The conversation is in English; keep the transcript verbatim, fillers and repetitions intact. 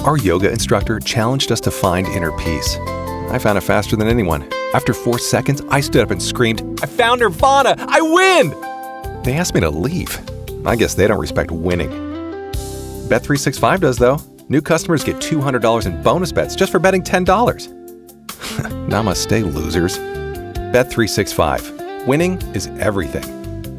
Our yoga instructor challenged us to find inner peace. I found it faster than anyone. After four seconds, I stood up and screamed, "I found Nirvana! I win!" They asked me to leave. I guess they don't respect winning. Bet three sixty-five does, though. New customers get two hundred dollars in bonus bets just for betting ten dollars. Namaste, losers. Bet three sixty-five. Winning is everything.